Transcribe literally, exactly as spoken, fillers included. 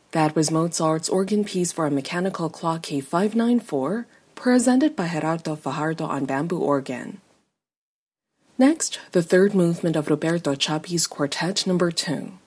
That was Mozart's organ piece for a mechanical clock K five ninety-four, presented by Gerardo Fajardo on bamboo organ. Next, the third movement of Roberto Chappi's Quartet number two.